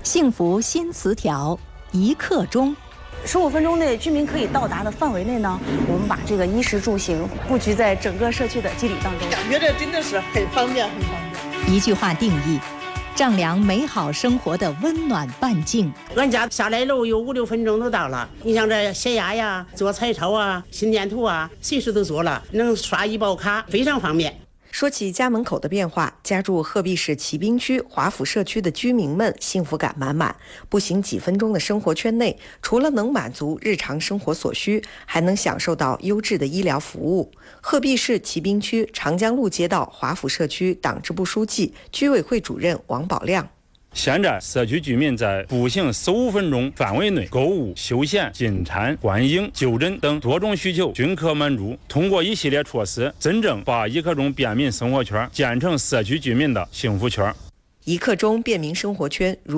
幸福新词条，一刻钟。 15分钟内居民可以到达的范围内呢，我们把这个衣食住行布局在整个社区的基础当中。 感觉这真的是很方便，很方便。 一句话定义：丈量美好生活的温暖半径。 俺家下来楼有5-6分钟都到了。你像这写押呀、做彩钞啊、心电图啊，随时都做了，能刷医保卡，非常方便。 说起家门口的变化，家住鹤壁市骑兵区华府社区的居民们幸福感满满。步行几分钟的生活圈内，除了能满足日常生活所需，还能享受到优质的医疗服务。鹤壁市骑兵区长江路街道华府社区党支部书记、居委会主任王宝亮。 现在社区居民在步行15分钟范围内购物、休闲、进餐、观影、就诊等多种需求均可满足。通过一系列措施，真正把一刻钟便民生活圈建成社区居民的幸福圈。 一刻钟便民生活圈